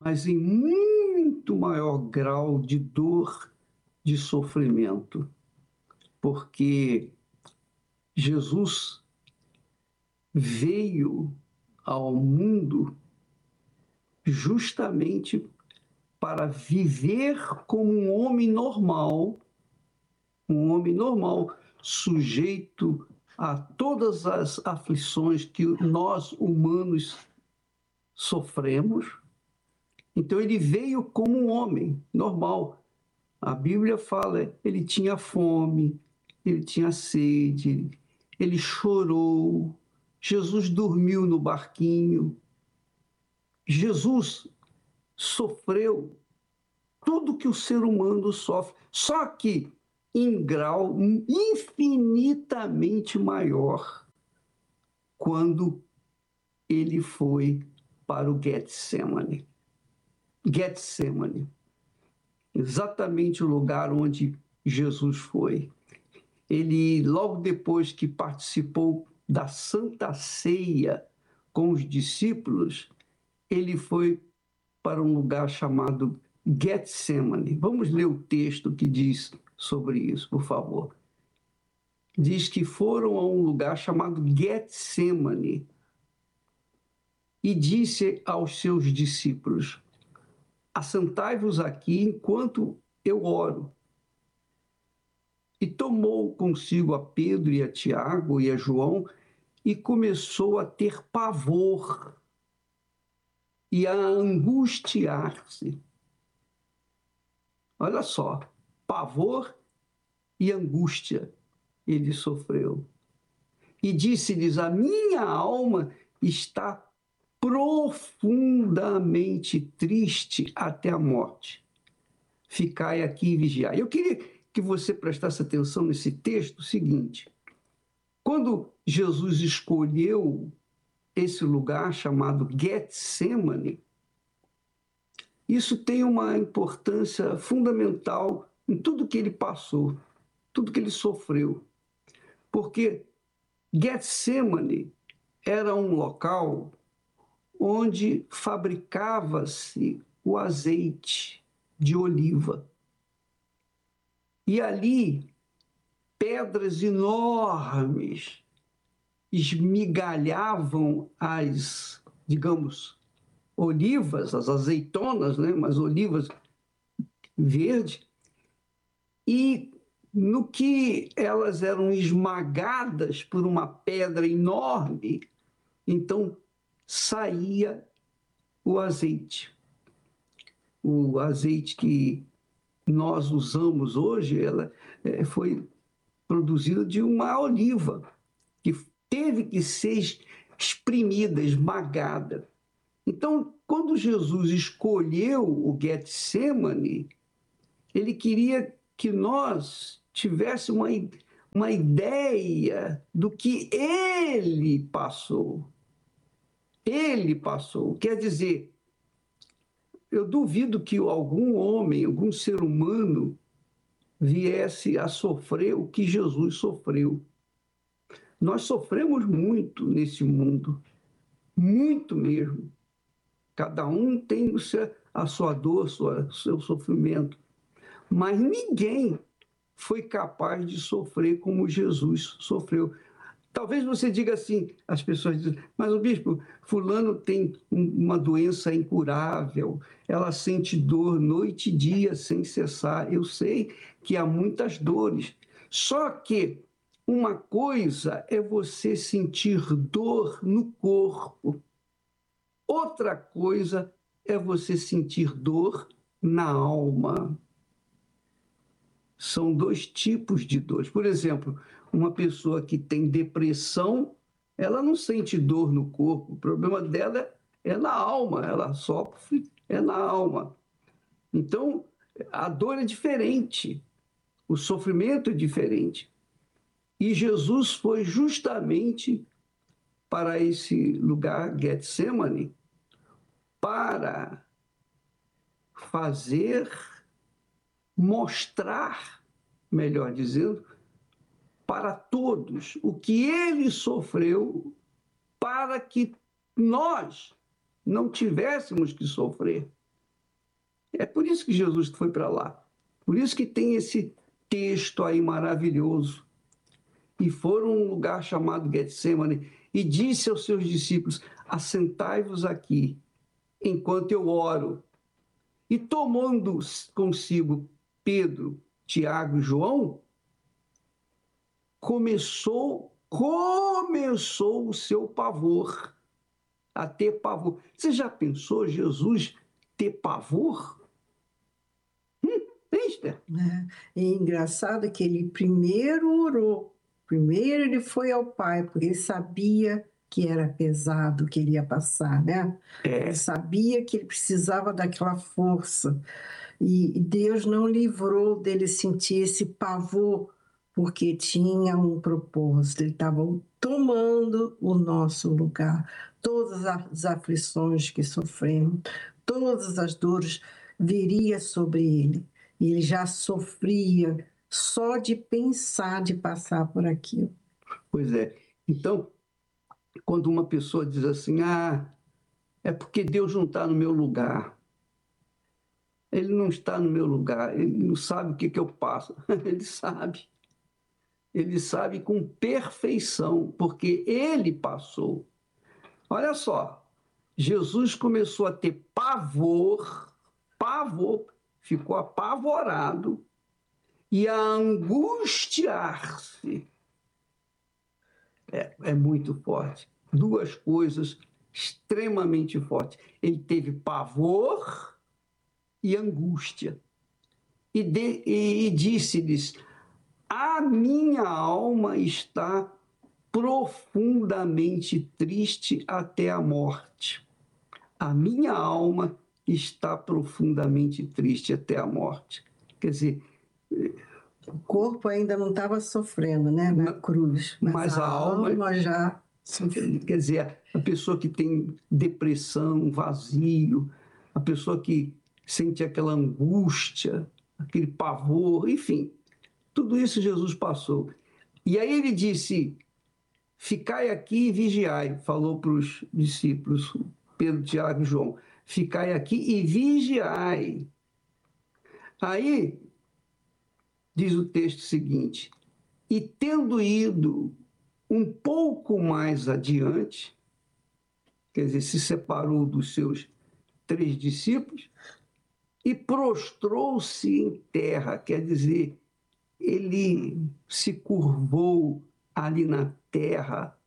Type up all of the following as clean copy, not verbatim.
mas em muito maior grau de dor, de sofrimento, porque Jesus veio ao mundo justamente para viver como um homem normal, sujeito a todas as aflições que nós humanos sofremos. Então ele veio como um homem normal. A Bíblia fala, ele tinha fome, ele tinha sede, ele chorou, Jesus dormiu no barquinho, Jesus sofreu tudo que o ser humano sofre, só que em grau infinitamente maior quando ele foi para o Getsemane. Getsemane, exatamente o lugar onde Jesus foi. Ele, logo depois que participou da Santa Ceia com os discípulos, ele foi para um lugar chamado Getsemane. Vamos ler o texto que diz sobre isso, por favor. Diz que foram a um lugar chamado Getsemane e disse aos seus discípulos: assentai-vos aqui enquanto eu oro. E tomou consigo a Pedro e a Tiago e a João e começou a ter pavor e a angustiar-se. Olha só, pavor e angústia ele sofreu. E disse-lhes: a minha alma está profundamente triste até a morte. Ficai aqui e vigiai. Eu queria que você prestasse atenção nesse texto seguinte. Quando Jesus escolheu esse lugar chamado Getsemane, isso tem uma importância fundamental em tudo que ele passou, tudo que ele sofreu. Porque Getsemane era um local onde fabricava-se o azeite de oliva. E ali, pedras enormes esmigalhavam as, digamos, olivas, as azeitonas, né? Mas olivas verdes, e no que elas eram esmagadas por uma pedra enorme, então saía o azeite. O azeite que nós usamos hoje, ela foi produzida de uma oliva, que teve que ser espremida, esmagada. Então, quando Jesus escolheu o Getsemane, ele queria que nós tivéssemos uma ideia do que ele passou. Ele passou. Quer dizer, eu duvido que algum homem, algum ser humano, viesse a sofrer o que Jesus sofreu. Nós sofremos muito nesse mundo, muito mesmo. Cada um tem a sua dor, o seu sofrimento. Mas ninguém foi capaz de sofrer como Jesus sofreu. Talvez você diga assim, as pessoas dizem, mas o bispo, fulano tem uma doença incurável, ela sente dor noite e dia sem cessar. Eu sei que há muitas dores, só que uma coisa é você sentir dor no corpo, outra coisa é você sentir dor na alma. São dois tipos de dores. Por exemplo, uma pessoa que tem depressão, ela não sente dor no corpo, o problema dela é na alma, ela sofre na alma. Então, a dor é diferente, o sofrimento é diferente. E Jesus foi justamente para esse lugar, Getsemane, para mostrar, melhor dizendo, para todos o que ele sofreu para que nós não tivéssemos que sofrer. É por isso que Jesus foi para lá. Por isso que tem esse texto aí maravilhoso. E foram a um lugar chamado Getsemane e disse aos seus discípulos: assentai-vos aqui, enquanto eu oro. E tomando consigo Pedro, Tiago e João, começou o seu pavor, a ter pavor. Você já pensou Jesus ter pavor? Esther? É engraçado que ele primeiro orou, primeiro ele foi ao Pai, porque ele sabia que era pesado que ele ia passar, né? Ele sabia que ele precisava daquela força. E Deus não livrou dele sentir esse pavor, porque tinha um propósito, ele estava tomando o nosso lugar. Todas as aflições que sofremos, todas as dores viria sobre ele. E ele já sofria só de pensar de passar por aquilo. Pois é. Então, quando uma pessoa diz assim, é porque Deus não está no meu lugar. Ele não está no meu lugar, ele não sabe o que, que eu passo. Ele sabe. Ele sabe com perfeição, porque ele passou. Olha só, Jesus começou a ter pavor, ficou apavorado e a angustiar-se. É muito forte. Duas coisas extremamente fortes. Ele teve pavor e angústia. E disse-lhes: a minha alma está profundamente triste até a morte. A minha alma está profundamente triste até a morte. Quer dizer, o corpo ainda não estava sofrendo, né, na cruz, mas a alma já sofreu. Quer dizer, a pessoa que tem depressão, vazio, a pessoa que sente aquela angústia, aquele pavor, enfim, tudo isso Jesus passou. E aí ele disse: ficai aqui e vigiai, falou para os discípulos, Pedro, Tiago e João, ficai aqui e vigiai. Aí diz o texto seguinte: e tendo ido um pouco mais adiante, quer dizer, se separou dos seus 3 discípulos e prostrou-se em terra, quer dizer, ele se curvou ali na terra,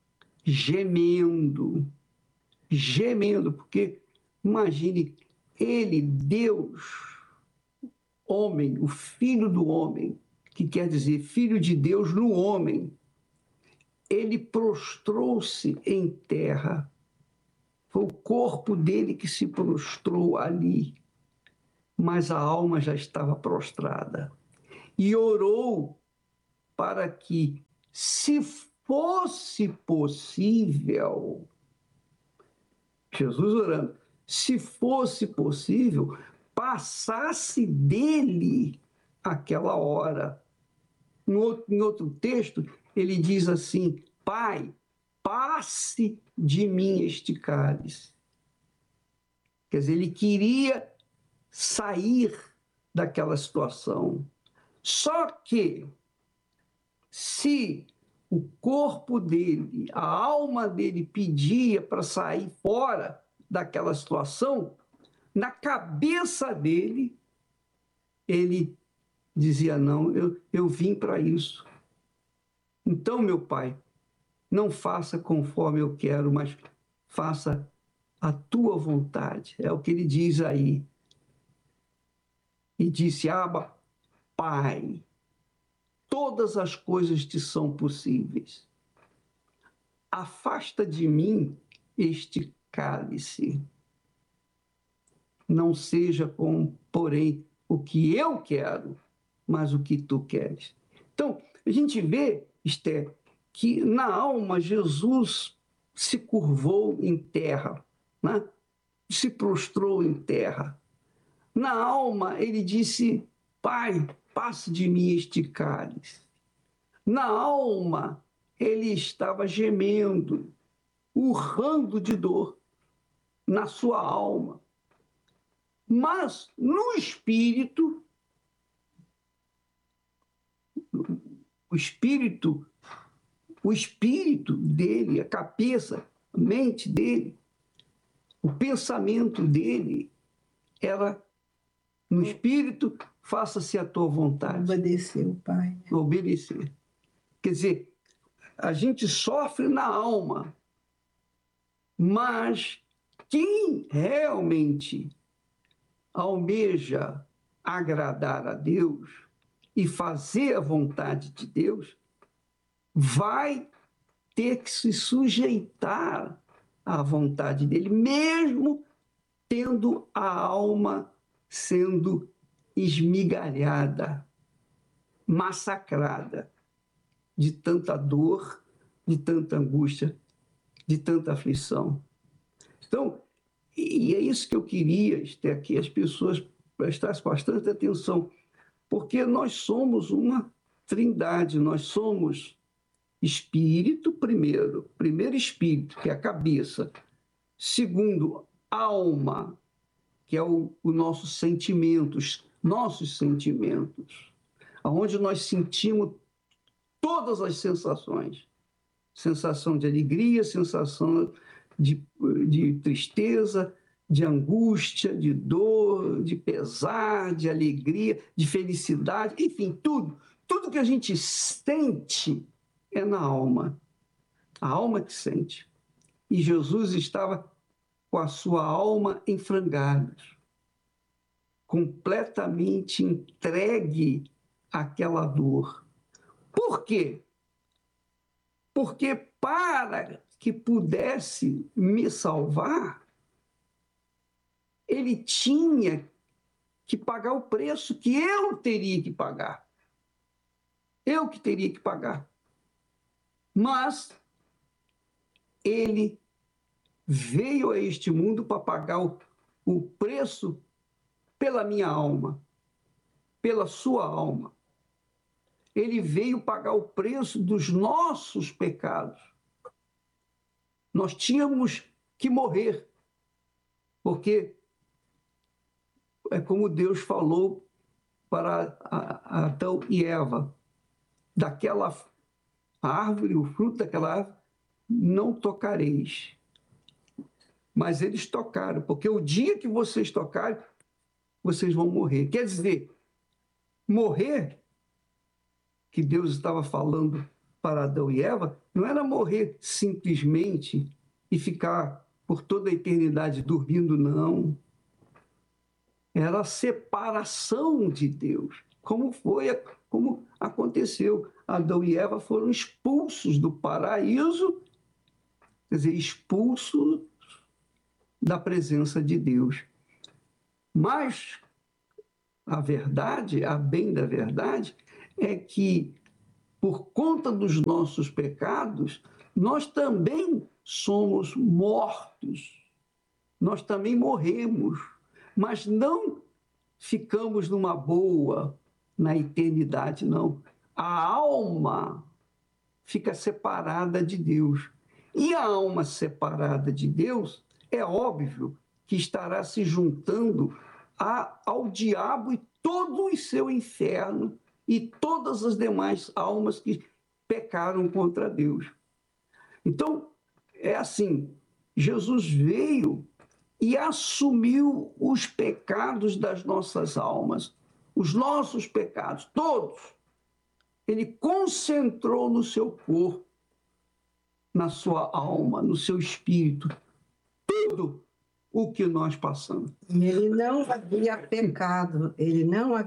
gemendo, porque imagine ele, Deus, homem, o filho do homem, que quer dizer filho de Deus no homem, ele prostrou-se em terra. Foi o corpo dele que se prostrou ali, mas a alma já estava prostrada. E orou para que, se fosse possível, Jesus orando, se fosse possível, passasse dele aquela hora. Em outro texto, ele diz assim: Pai, passe de mim este cálice. Quer dizer, ele queria sair daquela situação. Só que, se o corpo dele, a alma dele pedia para sair fora daquela situação, na cabeça dele, ele dizia: não, eu vim para isso. Então, meu pai, não faça conforme eu quero, mas faça a tua vontade. É o que ele diz aí. E disse: Abba, Pai, todas as coisas te são possíveis. Afasta de mim este cálice. Não seja porém, o que eu quero, mas o que tu queres. Então, a gente vê, Esther, que na alma Jesus se curvou em terra, né? Se prostrou em terra. Na alma, ele disse: Pai, passe de mim este cálice. Na alma, ele estava gemendo, urrando de dor na sua alma. Mas no espírito, o espírito, o espírito dele, a cabeça, a mente dele, o pensamento dele era no espírito, faça-se a tua vontade. Obedecer o Pai. Obedecer. Quer dizer, a gente sofre na alma, mas quem realmente almeja agradar a Deus e fazer a vontade de Deus, vai ter que se sujeitar à vontade dele, mesmo tendo a alma sendo esmigalhada, massacrada de tanta dor, de tanta angústia, de tanta aflição. Então, e é isso que eu queria, Esther, que as pessoas prestassem bastante atenção, porque nós somos uma trindade, nós somos espírito primeiro espírito, que é a cabeça, segundo, alma, que é o nossos sentimentos, onde nós sentimos todas as sensações, sensação de alegria, sensação de tristeza, de angústia, de dor, de pesar, de alegria, de felicidade, enfim, tudo que a gente sente é na alma, a alma que sente. E Jesus estava com a sua alma em frangalhos, completamente entregue àquela dor. Por quê? Porque para que pudesse me salvar, ele tinha que pagar o preço que eu teria que pagar. Eu que teria que pagar. Mas ele veio a este mundo para pagar o preço pela minha alma, pela sua alma. Ele veio pagar o preço dos nossos pecados. Nós tínhamos que morrer, porque é como Deus falou para Adão e Eva, daquela árvore, o fruto daquela árvore, não tocareis. Mas eles tocaram, porque o dia que vocês tocarem, vocês vão morrer. Quer dizer, morrer, que Deus estava falando para Adão e Eva, não era morrer simplesmente e ficar por toda a eternidade dormindo, não. Era a separação de Deus, como aconteceu. Adão e Eva foram expulsos do paraíso, quer dizer, expulsos da presença de Deus. Mas a verdade, a bem da verdade, é que, por conta dos nossos pecados, nós também somos mortos, nós também morremos, mas não ficamos numa boa na eternidade, não. A alma fica separada de Deus. E a alma separada de Deus, é óbvio que estará se juntando ao diabo e todo o seu inferno e todas as demais almas que pecaram contra Deus. Então, é assim, Jesus veio e assumiu os pecados das nossas almas, os nossos pecados, todos. Ele concentrou no seu corpo, na sua alma, no seu espírito, tudo o que nós passamos. Ele não havia pecado, ele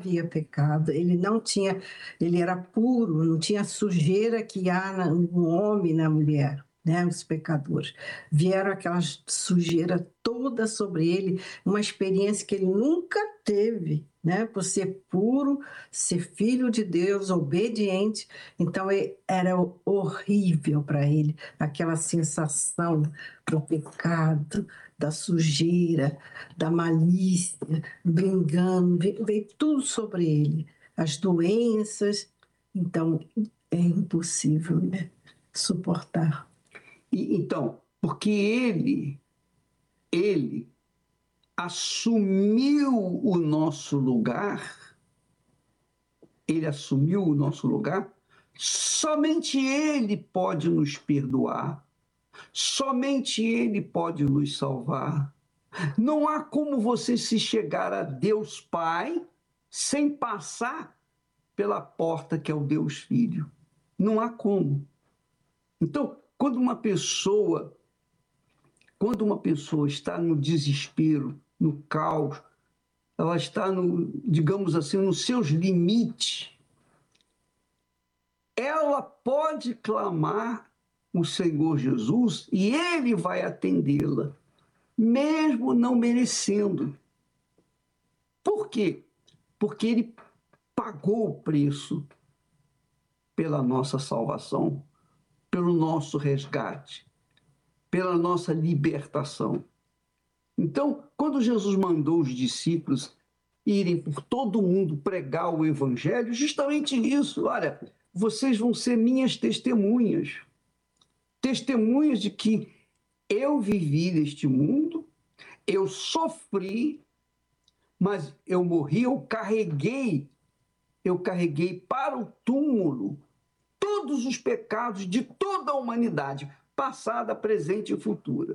não tinha, ele era puro, não tinha sujeira que há no homem e na mulher, né? Os pecadores. Vieram aquela sujeira toda sobre ele, uma experiência que ele nunca teve, né? Por ser puro, ser filho de Deus, obediente. Então era horrível para ele, aquela sensação do pecado, da sujeira, da malícia, do engano, veio tudo sobre ele, as doenças. Então, é impossível, né, suportar. Então, porque ele assumiu o nosso lugar, ele assumiu o nosso lugar, somente ele pode nos perdoar, somente ele pode nos salvar. Não há como você se chegar a Deus Pai sem passar pela porta que é o Deus Filho. Não há como. Então, quando uma pessoa está no desespero, no caos, ela está, digamos assim, nos seus limites, ela pode clamar o Senhor Jesus e ele vai atendê-la, mesmo não merecendo. Por quê? Porque ele pagou o preço pela nossa salvação, pelo nosso resgate, pela nossa libertação. Então, quando Jesus mandou os discípulos irem por todo o mundo pregar o evangelho, justamente isso, olha, vocês vão ser minhas testemunhas, testemunhas de que eu vivi neste mundo, eu sofri, mas eu morri, eu carreguei para o túmulo todos os pecados de toda a humanidade, passada, presente e futura.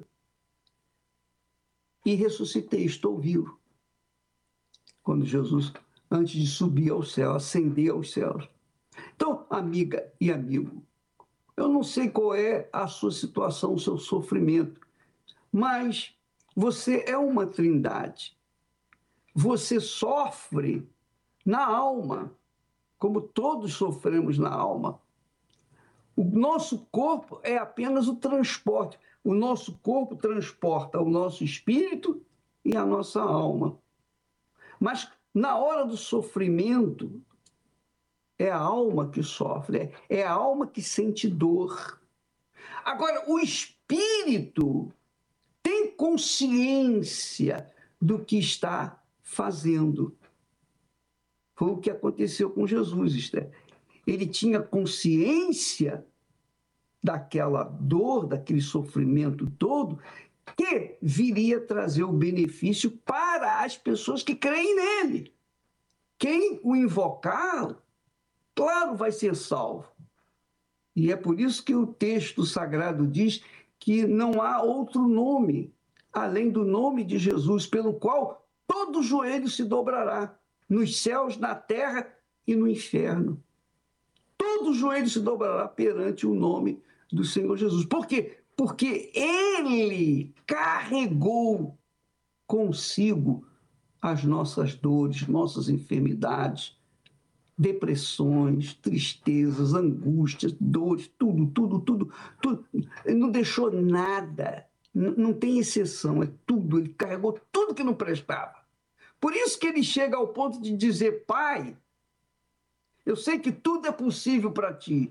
E ressuscitei, estou vivo. Quando Jesus, antes de subir ao céu, ascender aos céus. Então, amiga e amigo, eu não sei qual é a sua situação, o seu sofrimento, mas você é uma trindade. Você sofre na alma, como todos sofremos na alma. O nosso corpo é apenas o transporte. O nosso corpo transporta o nosso espírito e a nossa alma. Mas na hora do sofrimento, é a alma que sofre, é a alma que sente dor. Agora, o espírito tem consciência do que está fazendo. Foi o que aconteceu com Jesus, Esther. Ele tinha consciência daquela dor, daquele sofrimento todo, que viria trazer o benefício para as pessoas que creem nele. Quem o invocar, claro, vai ser salvo. E é por isso que o texto sagrado diz que não há outro nome, além do nome de Jesus, pelo qual todo joelho se dobrará, nos céus, na terra e no inferno. Todo joelho se dobrará perante o nome do Senhor Jesus. Por quê? Porque ele carregou consigo as nossas dores, nossas enfermidades, depressões, tristezas, angústias, dores, tudo. Ele não deixou nada, não tem exceção, é tudo. Ele carregou tudo que não prestava. Por isso que ele chega ao ponto de dizer: Pai, eu sei que tudo é possível para ti.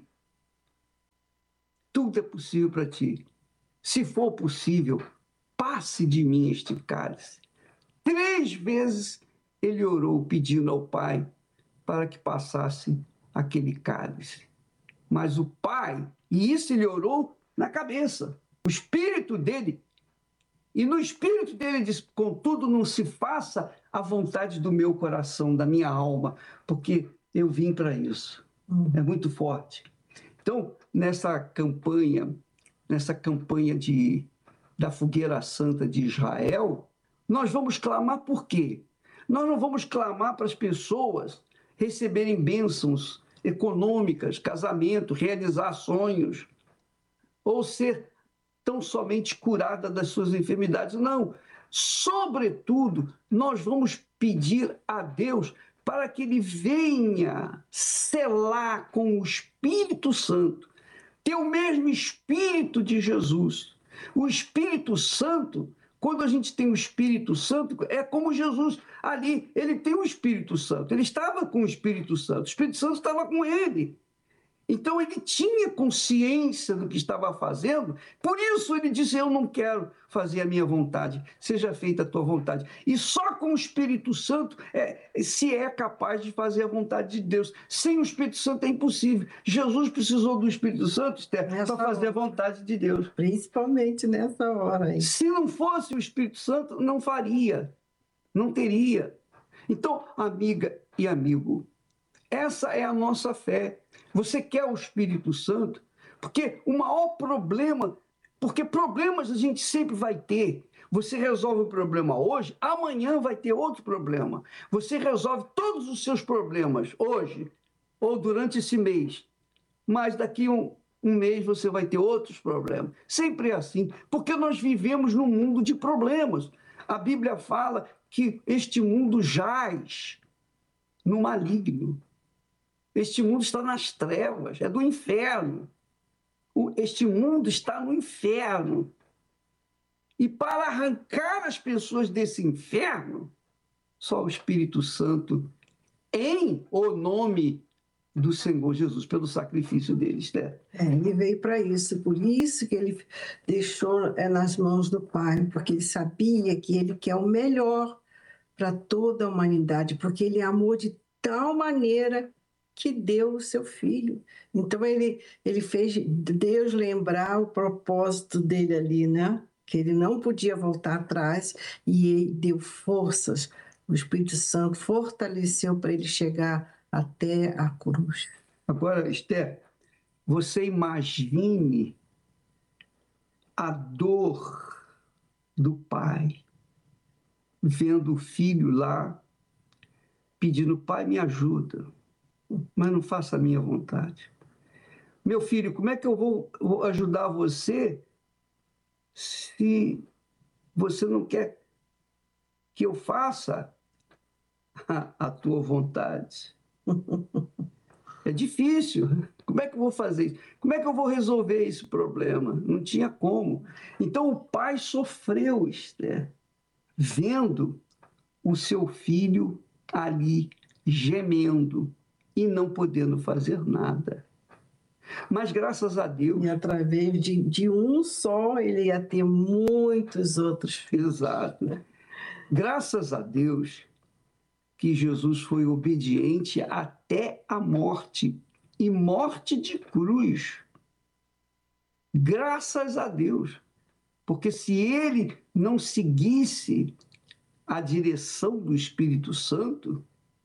Tudo é possível para ti. Se for possível, passe de mim este cálice. 3 vezes ele orou pedindo ao Pai para que passasse aquele cálice. Mas o Pai, e isso ele orou na cabeça, o espírito dele, e no espírito dele ele diz: contudo, não se faça a vontade do meu coração, da minha alma, porque eu vim para isso. É muito forte. Então, nessa campanha da Fogueira Santa de Israel, nós vamos clamar por quê? Nós não vamos clamar para as pessoas receberem bênçãos econômicas, casamento, realizar sonhos, ou ser tão somente curada das suas enfermidades. Não. Sobretudo, nós vamos pedir a Deus para que ele venha selar com o Espírito Santo, ter o mesmo Espírito de Jesus. O Espírito Santo, quando a gente tem o Espírito Santo, é como Jesus ali, ele tem o Espírito Santo, ele estava com o Espírito Santo, o Espírito Santo estava com ele. Então ele tinha consciência do que estava fazendo, por isso ele disse: eu não quero fazer a minha vontade, seja feita a tua vontade. E só com o Espírito Santo se é capaz de fazer a vontade de Deus. Sem o Espírito Santo é impossível. Jesus precisou do Espírito Santo, Esther, para fazer a vontade de Deus. Principalmente nessa hora aí. Se não fosse o Espírito Santo, não faria. Não teria. Então, amiga e amigo, essa é a nossa fé. Você quer o Espírito Santo? Porque o maior problema, porque problemas a gente sempre vai ter. Você resolve o problema hoje, amanhã vai ter outro problema. Você resolve todos os seus problemas hoje ou durante esse mês, mas daqui um mês você vai ter outros problemas. Sempre é assim, porque nós vivemos num mundo de problemas. A Bíblia fala que este mundo jaz no maligno. Este mundo está nas trevas, é do inferno. Este mundo está no inferno. E para arrancar as pessoas desse inferno, só o Espírito Santo, em o nome do Senhor Jesus, pelo sacrifício dele, Esther. Ele veio para isso, por isso que ele deixou nas mãos do Pai, porque ele sabia que ele quer o melhor para toda a humanidade, porque ele amou de tal maneira que deu o seu filho. Então ele fez Deus lembrar o propósito dele ali, né? Que ele não podia voltar atrás, e ele deu forças. O Espírito Santo fortaleceu para ele chegar até a cruz. Agora, Esther, você imagine a dor do pai vendo o filho lá pedindo: pai, me ajuda, mas não faça a minha vontade. Meu filho, como é que eu vou ajudar você se você não quer que eu faça a tua vontade? É difícil. Como é que eu vou fazer isso? Como é que eu vou resolver esse problema? Não tinha como. Então o pai sofreu, Esther, vendo o seu filho ali gemendo e não podendo fazer nada. Mas graças a Deus... E através de um só, ele ia ter muitos outros filhos. Exato. Graças a Deus que Jesus foi obediente até a morte, e morte de cruz. Graças a Deus. Porque se ele não seguisse a direção do Espírito Santo,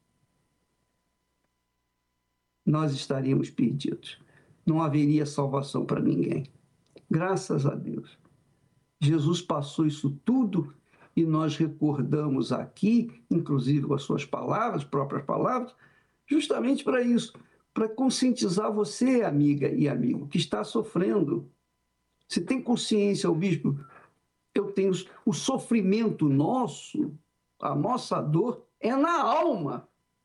nós estaríamos perdidos. Não haveria salvação para ninguém. Graças a Deus. Jesus passou isso tudo e nós recordamos aqui, inclusive com as suas palavras, próprias palavras, justamente para isso, para conscientizar você, amiga e amigo, que está sofrendo. Você tem consciência, o bispo? Eu tenho o sofrimento nosso, a nossa dor é na alma.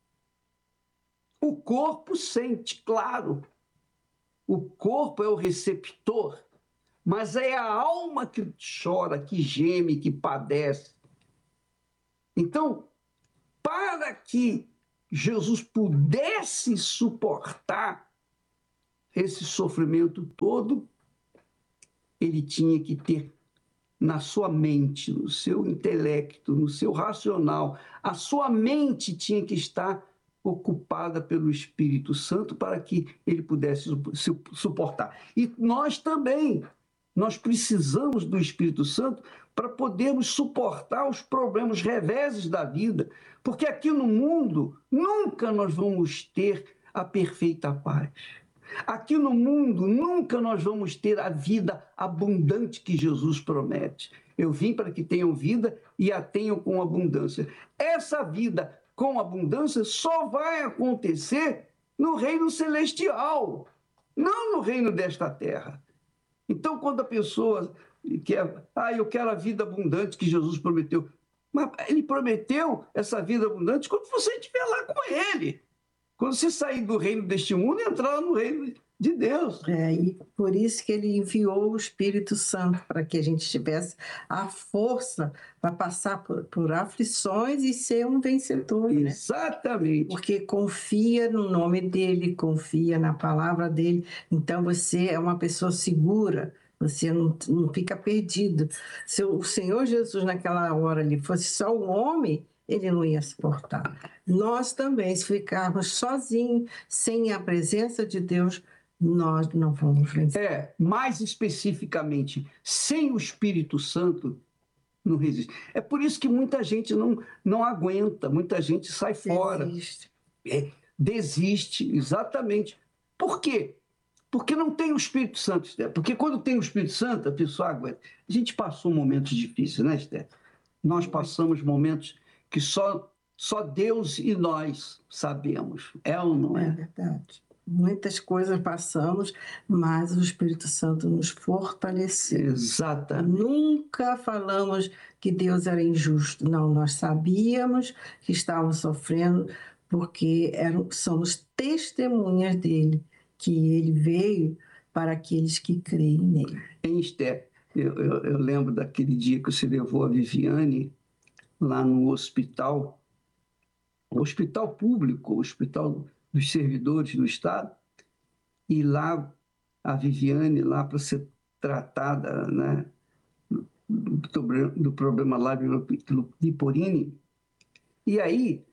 O corpo sente, claro. O corpo é o receptor, mas é a alma que chora, que geme, que padece. Então, para que Jesus pudesse suportar esse sofrimento todo, ele tinha que ter na sua mente, no seu intelecto, no seu racional, a sua mente tinha que estar ocupada pelo Espírito Santo para que ele pudesse suportar. E nós também, nós precisamos do Espírito Santo para podermos suportar os problemas, reveses da vida, porque aqui no mundo nunca nós vamos ter a perfeita paz. Aqui no mundo nunca nós vamos ter a vida abundante que Jesus promete. Eu vim para que tenham vida e a tenham com abundância. Essa vida com abundância só vai acontecer no reino celestial, não no reino desta terra. Então, quando a pessoa quer, eu quero a vida abundante que Jesus prometeu, mas ele prometeu essa vida abundante quando você estiver lá com ele. Quando você sair do reino deste mundo e entrar no reino de Deus. E por isso que ele enviou o Espírito Santo, para que a gente tivesse a força para passar por aflições e ser um vencedor. Exatamente. Né? Porque confia no nome dele, confia na palavra dele. Então você é uma pessoa segura, você não fica perdido. Se o Senhor Jesus naquela hora ali fosse só um homem, ele não ia suportar. Nós também, se ficarmos sozinhos, sem a presença de Deus, nós não vamos vencer. Mais especificamente, sem o Espírito Santo, Não resiste. É por isso que muita gente não aguenta, muita gente sai fora. Desiste. Desiste, exatamente. Por quê? Porque não tem o Espírito Santo, Esther. Porque quando tem o Espírito Santo, a pessoa aguenta. A gente passou momentos difíceis, né, Esther? Nós passamos momentos que só Deus e nós sabemos. É ou não é? É verdade. Muitas coisas passamos, mas o Espírito Santo nos fortaleceu. Exatamente. Nunca falamos que Deus era injusto. Não, nós sabíamos que estávamos sofrendo porque somos testemunhas dele, que ele veio para aqueles que creem nele. Em Esther, eu lembro daquele dia que você levou a Viviane lá no hospital público, o hospital dos servidores do Estado, e lá a Viviane, lá para ser tratada, né, do problema lá de Liporine, e aí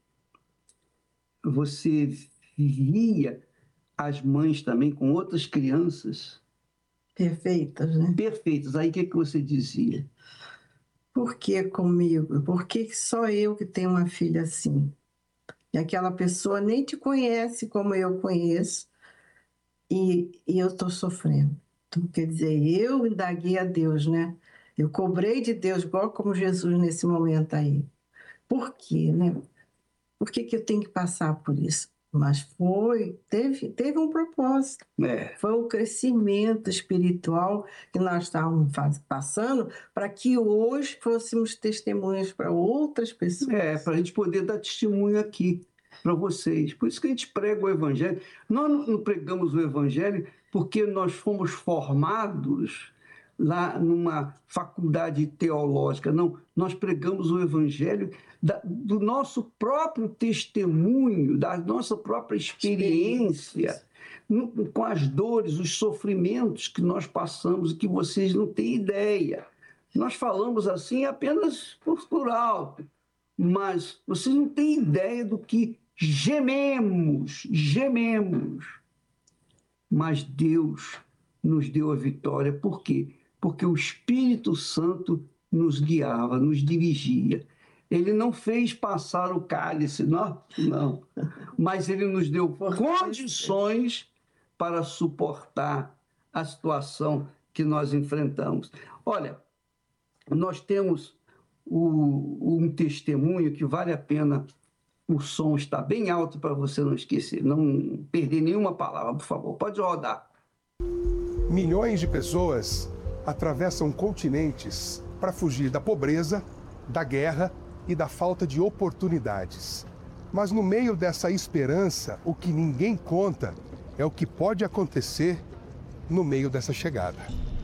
você via as mães também com outras crianças Perfeitas, né? perfeitas. Aí o que você dizia? Por que comigo? Por que só eu que tenho uma filha assim? E aquela pessoa nem te conhece como eu conheço, e eu estou sofrendo. Então, quer dizer, eu indaguei a Deus, né? Eu cobrei de Deus, igual como Jesus nesse momento aí. Por quê, né? Por que eu tenho que passar por isso? Mas teve um propósito. Foi um crescimento espiritual que nós estávamos passando para que hoje fôssemos testemunhas para outras pessoas. Para a gente poder dar testemunho aqui para vocês. Por isso que a gente prega o Evangelho. Nós não pregamos o Evangelho porque nós fomos formados lá numa faculdade teológica. Não, nós pregamos o Evangelho do nosso próprio testemunho, da nossa própria experiência, com as dores, os sofrimentos que nós passamos, que vocês não têm ideia. Nós falamos assim apenas por alto, mas vocês não têm ideia do que gememos. Mas Deus nos deu a vitória. Por quê? Porque o Espírito Santo nos guiava, nos dirigia. Ele não fez passar o cálice, não. Mas ele nos deu condições para suportar a situação que nós enfrentamos. Olha, nós temos um testemunho que vale a pena. O som está bem alto para você não esquecer, não perder nenhuma palavra, por favor. Pode rodar. Milhões de pessoas atravessam continentes para fugir da pobreza, da guerra e da falta de oportunidades. Mas no meio dessa esperança, o que ninguém conta é o que pode acontecer no meio dessa chegada.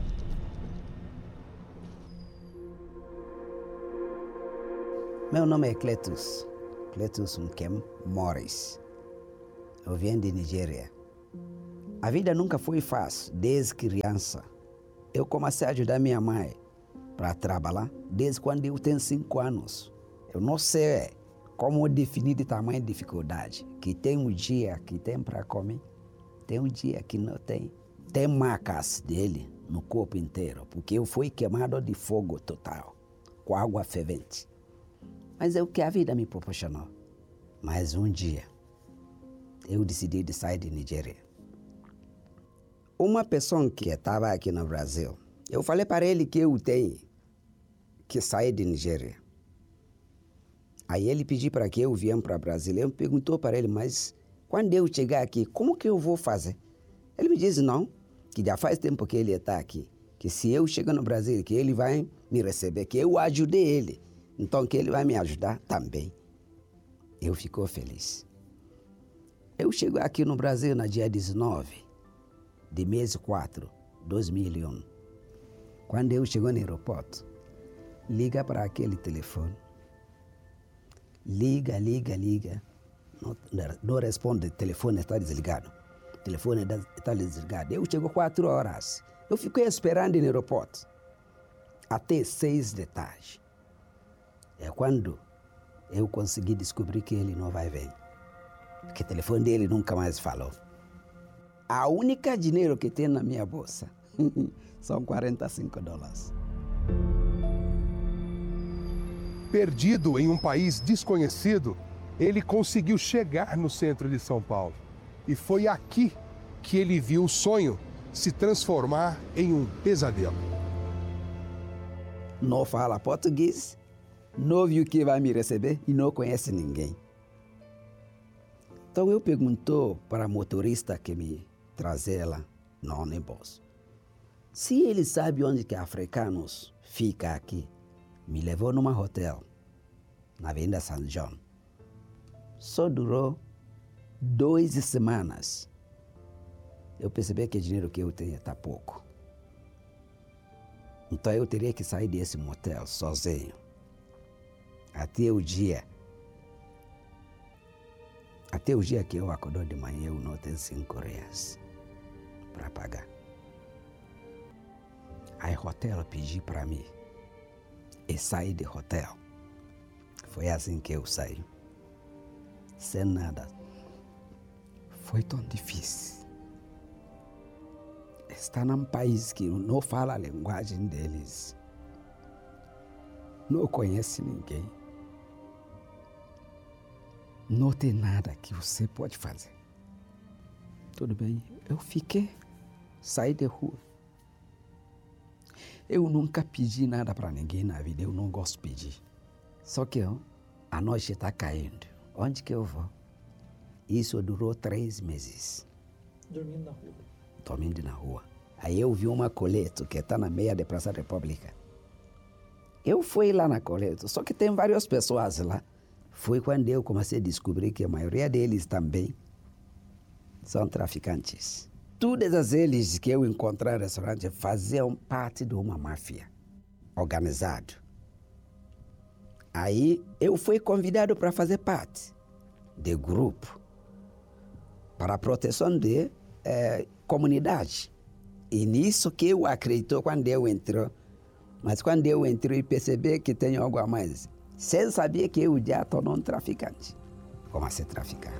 Meu nome é Cletus Nkem Morris. Eu venho de Nigéria. A vida nunca foi fácil desde criança. Eu comecei a ajudar minha mãe para trabalhar desde quando eu tenho 5 anos. Eu não sei como definir o tamanho de dificuldade. Que tem um dia que tem para comer, tem um dia que não tem. Tem marcas dele no corpo inteiro, porque eu fui queimado de fogo total, com água fervente. Mas é o que a vida me proporcionou. Mas um dia, eu decidi de sair de Nigéria. Uma pessoa que estava aqui no Brasil, eu falei para ele que eu tenho que sair de Nigéria. Aí ele pediu para que eu viesse para o Brasil. Eu perguntou para ele, mas quando eu chegar aqui, como que eu vou fazer? Ele me disse, não, que já faz tempo que ele está aqui. Que se eu chegar no Brasil, que ele vai me receber, que eu ajudei ele. Então, que ele vai me ajudar também. Eu fico feliz. Eu chego aqui no Brasil no dia 19 de mês 4, 2001. Quando eu chego no aeroporto, liga para aquele telefone. Liga. Não responde, o telefone está desligado. O telefone está desligado. Eu chego 4 horas. Eu fiquei esperando no aeroporto até 6 da tarde. É quando eu consegui descobrir que ele não vai vir. Porque o telefone dele nunca mais falou. A única dinheiro que tem na minha bolsa são $45. Perdido em um país desconhecido, ele conseguiu chegar no centro de São Paulo. E foi aqui que ele viu o sonho se transformar em um pesadelo. Não fala português, não viu que vai me receber e não conhece ninguém. Então eu perguntou para a motorista que me trazia lá no ônibus se ele sabe onde que africanos ficam aqui. Me levou num hotel, na Avenida São João. Só durou 2 semanas. Eu percebi que o dinheiro que eu tenho está pouco. Então eu teria que sair desse motel sozinho. Até o dia que eu acordou de manhã, eu não tenho R$5 para pagar. Aí o hotel pediu para mim e saí do hotel. Foi assim que eu saí. Sem nada. Foi tão difícil. Estar num país que não fala a linguagem deles. Não conhece ninguém. Não tem nada que você pode fazer. Tudo bem, eu fiquei, saí da rua. Eu nunca pedi nada para ninguém na vida, eu não gosto de pedir. Só que a noite está caindo. Onde que eu vou? Isso durou 3 meses. Dormindo na rua. Dormindo na rua. Aí eu vi uma coleta que está na meia da Praça da República. Eu fui lá na coleta, só que tem várias pessoas lá. Foi quando eu comecei a descobrir que a maioria deles também são traficantes. Todas eles que eu encontrei no restaurante faziam parte de uma máfia organizada. Aí eu fui convidado para fazer parte do grupo para a proteção da comunidade. E nisso que eu acredito quando eu entrei. Mas quando eu entrei e percebi que tem algo a mais, sem saber que eu já estou um traficante. Comecei a traficar.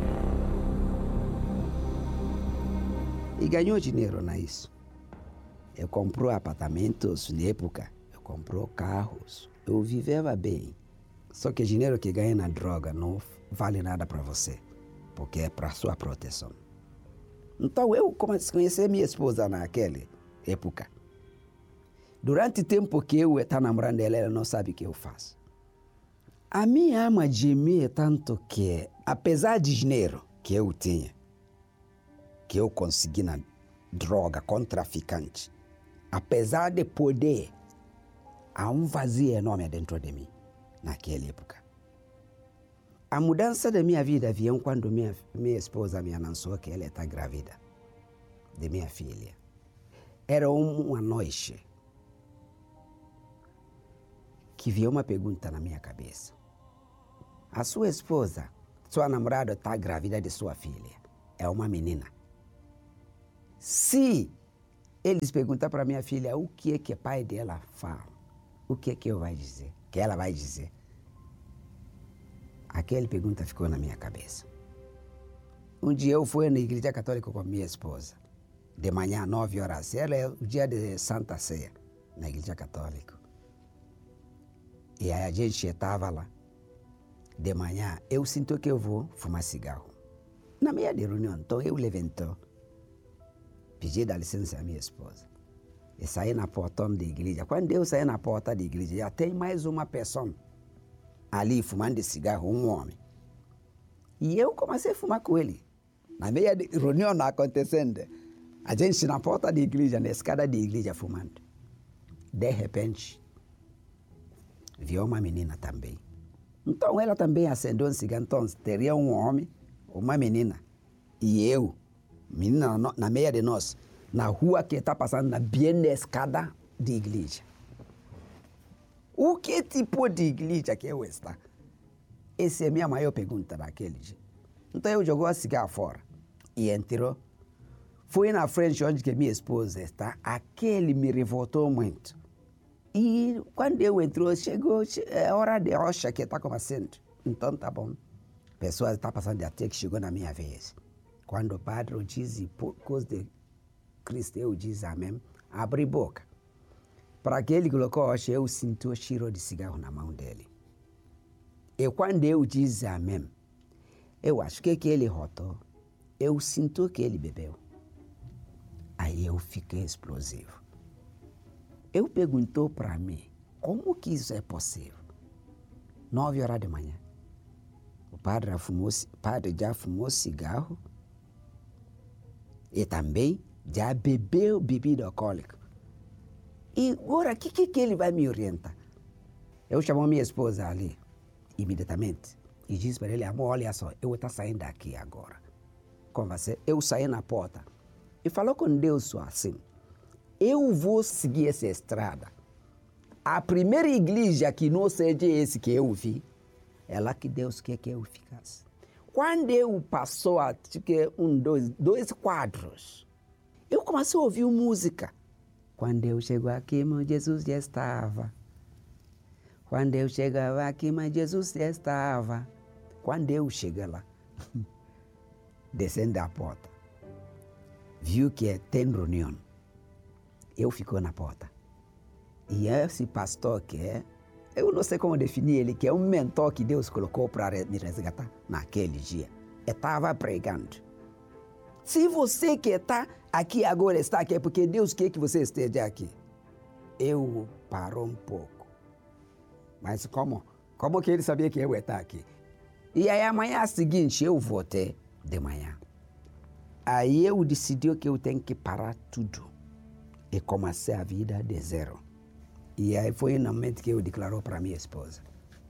E ganhou dinheiro nisso. Eu comprei apartamentos na época, eu comprei carros, eu vivia bem. Só que o dinheiro que ganha na droga não vale nada para você, porque é para sua proteção. Então eu comecei a conhecer minha esposa naquela época. Durante o tempo que eu estava namorando ela não sabe o que eu faço. A minha ama gemia tanto que, apesar de dinheiro que eu tinha, que eu consegui na droga com traficante, apesar de poder, há um vazio enorme dentro de mim, naquela época. A mudança da minha vida veio quando minha esposa me anunciou que ela está grávida de minha filha. Era uma noite que veio uma pergunta na minha cabeça. A sua esposa, sua namorada está grávida de sua filha. É uma menina. Se eles perguntar para minha filha o que é que o pai dela fala, o que é que eu vai dizer? Que ela vai dizer? Aquela pergunta ficou na minha cabeça. Um dia eu fui na igreja católica com minha esposa. De manhã, 9 horas. Era o dia de Santa Ceia, na igreja católica. E aí a gente estava lá. De manhã, eu sinto que eu vou fumar cigarro. Na meia de reunião, então eu levantou. Pedi da licença à minha esposa. E saí na portão da igreja. Quando eu saí na porta da igreja, já tem mais uma pessoa ali fumando cigarro, um homem. E eu comecei a fumar com ele. Na meia de reunião acontecendo. A gente na porta da igreja, na escada da igreja, fumando. De repente, viu uma menina também. Então ela também acendeu um cigarro. Então teria um homem, uma menina. E eu, menina na meia de nós, na rua que está passando, na bem na escada da igreja. O que tipo de igreja que eu estou? Essa é a minha maior pergunta daquele dia. Então eu joguei o cigarro fora e entrou. Fui na frente onde que minha esposa está. Aquele me revoltou muito. E quando eu entrou, chegou a hora de rocha que está começando. Então tá bom. A pessoa está passando até que chegou na minha vez. Quando o padre diz, por causa de Cristo, eu diz amém, abre boca. Para que ele colocou a rocha, eu senti o cheiro de cigarro na mão dele. E quando eu disse amém, eu acho que ele rotou. Eu sinto que ele bebeu. Aí eu fiquei explosivo. Eu perguntou para mim, como que isso é possível? 9 horas da manhã. O padre já fumou cigarro e também já bebeu bebida alcoólica. E agora, o que ele vai me orientar? Eu chamo minha esposa ali, imediatamente, e disse para ele, amor, olha só, eu estou saindo daqui agora. Conversei, eu saí na porta e falou com Deus só assim, eu vou seguir essa estrada. A primeira igreja que não seja esse que eu vi, é lá que Deus quer que eu ficasse. Quando eu passou a dois quadros, eu comecei a ouvir música. Quando eu chego aqui, meu Jesus já estava. Quando eu chegava aqui, mas Jesus já estava. Quando eu cheguei lá, descendo da porta, viu que tem reunião. Eu fico na porta. E esse pastor eu não sei como definir ele, que é um mentor que Deus colocou para me resgatar naquele dia. Eu estava pregando. Se você que está aqui agora está aqui, é porque Deus quer que você esteja aqui. Eu parou um pouco. Mas como que ele sabia que eu ia estar aqui? E aí amanhã seguinte eu voltei de manhã. Aí eu decidi que eu tenho que parar tudo e comecei a vida de zero. E aí foi no momento que eu declarou para minha esposa,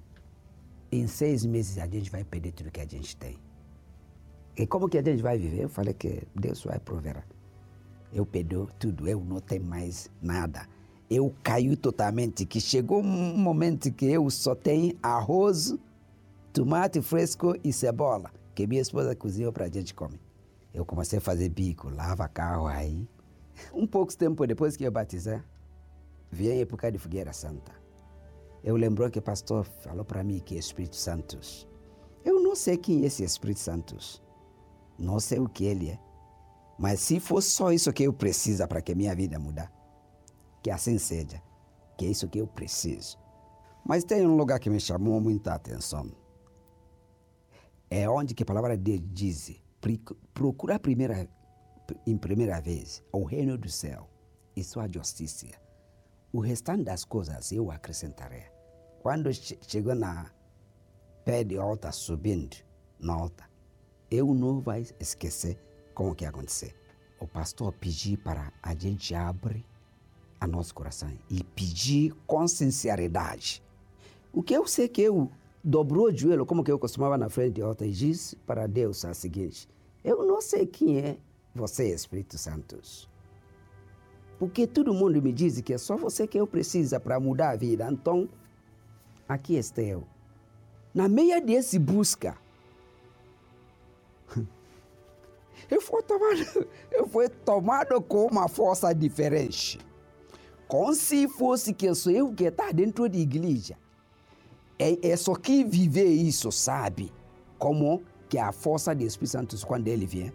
em 6 meses a gente vai perder tudo que a gente tem. E como que a gente vai viver? Eu falei que Deus vai prover. Eu perdi tudo, eu não tenho mais nada. Eu caí totalmente, que chegou um momento que eu só tenho arroz, tomate fresco e cebola, que minha esposa cozinhou para a gente comer. Eu comecei a fazer bico, lava carro aí. Um pouco tempo depois que eu batizei, veio a época de Fogueira Santa. Eu lembro que o pastor falou para mim que é Espírito Santo. Eu não sei quem é esse Espírito Santo. Não sei o que ele é. Mas se for só isso que eu preciso para que minha vida mude, que assim seja, que é isso que eu preciso. Mas tem um lugar que me chamou muita atenção. É onde que a palavra de Deus diz, procura em primeira vez o reino do céu e sua justiça. O restante das coisas eu acrescentarei. Quando chegou na pé de alta, subindo na alta, eu não vou esquecer como que aconteceu. O pastor pediu para a gente abrir a nosso coração e pedir com sinceridade. O que eu sei que eu dobrou o joelho, como que eu costumava na frente de alta, e disse para Deus o seguinte, eu não sei quem é você, Espírito Santo. Porque todo mundo me diz que é só você que eu preciso para mudar a vida. Então, aqui estou eu. Na meia desse busca, eu fui tomado com uma força diferente. Como se fosse que sou eu que está dentro da igreja. É só que viver isso, sabe? Como que a força do Espírito Santo, quando ele vem,